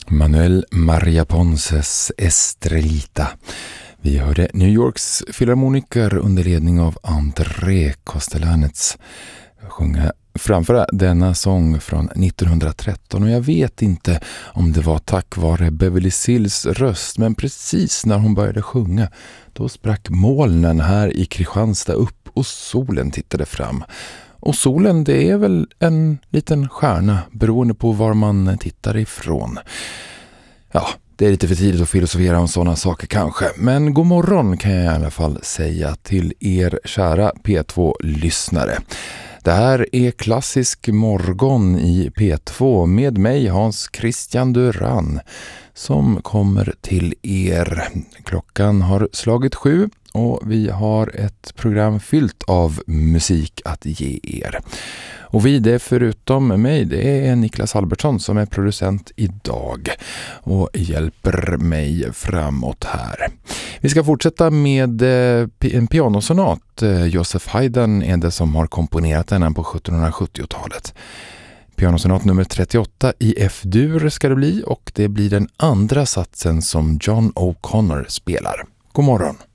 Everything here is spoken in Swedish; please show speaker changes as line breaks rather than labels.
Manuel Maria Ponces Estrellita. Vi hörde New Yorks filharmoniker under ledning av André Kostelanets sjunga framföra denna sång från 1913, och jag vet inte om det var tack vare Beverly Sills röst, men precis när hon började sjunga då sprack molnen här i Kristianstad upp och solen tittade fram. Och solen, det är väl en liten stjärna beroende på var man tittar ifrån. Ja, det är lite för tidigt att filosofera om sådana saker kanske, men god morgon kan jag i alla fall säga till er kära P2-lyssnare. Det här är Klassisk morgon i P2 med mig Hans Christian Duran som kommer till er. Klockan har slagit 7 och vi har ett program fyllt av musik att ge er. Och vi, det förutom mig, det är Niklas Albertsson som är producent idag och hjälper mig framåt här. Vi ska fortsätta med en pianosonat. Joseph Haydn är det som har komponerat den på 1770-talet. Pianosonat nummer 38 i F-dur ska det bli, och det blir den andra satsen som John O'Connor spelar. God morgon!